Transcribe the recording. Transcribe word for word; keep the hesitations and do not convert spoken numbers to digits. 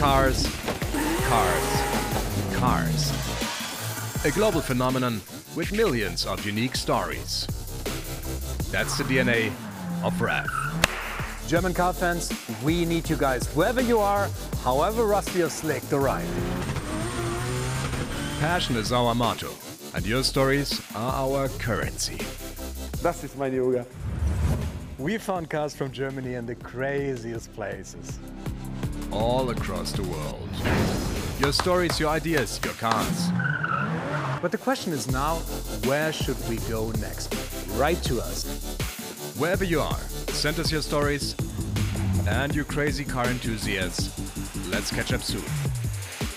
Cars, cars, cars. A global phenomenon with millions of unique stories. That's the D N A of R A F. German car fans, we need you guys, wherever you are, however rusty or slick the ride. Passion is our motto, and your stories are our currency. Das ist mein Yoga. We found cars from Germany in the craziest places. All across the world. Your stories, your ideas, your cars. But the question is now, where should we go next? Write to us. Wherever you are, send us your stories. And you crazy car enthusiasts, let's catch up soon.